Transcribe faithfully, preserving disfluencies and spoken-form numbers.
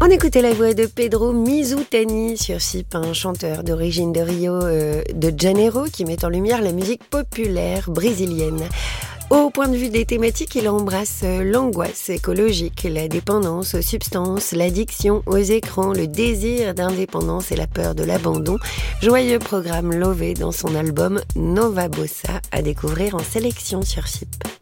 On écoutait la voix de Pedro Mizutani sur Chip, un chanteur d'origine de Rio euh, de Janeiro qui met en lumière la musique populaire brésilienne. Au point de vue des thématiques, il embrasse l'angoisse écologique, la dépendance aux substances, l'addiction aux écrans, le désir d'indépendance et la peur de l'abandon. Joyeux programme lové dans son album Nova Bossa à découvrir en sélection sur Chip.